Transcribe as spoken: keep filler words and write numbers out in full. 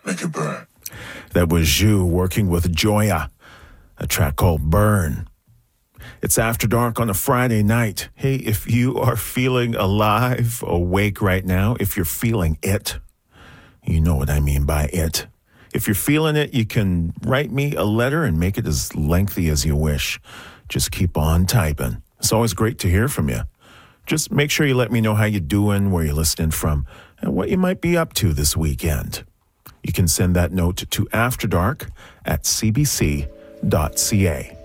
Make it burn. That was Zhu working with Joya, a track called Burn. It's After Dark on a Friday night. Hey, if you are feeling alive, awake right now, if you're feeling it, you know what I mean by it. If you're feeling it, you can write me a letter and make it as lengthy as you wish. Just keep on typing. It's always great to hear from you. Just make sure you let me know how you're doing, where you're listening from, and what you might be up to this weekend. You can send that note to afterdark at c b c dot c a.